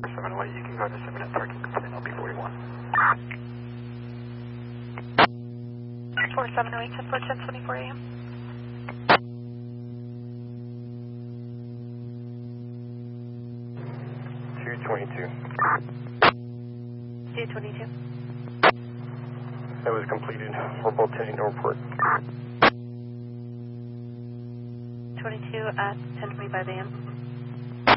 7 away, you can go to 7 at parking complete LB41. 4708, 10-4, 10:24 a.m. $222. 222. That was completed. We're both heading to report. 22 at 10:25 a.m.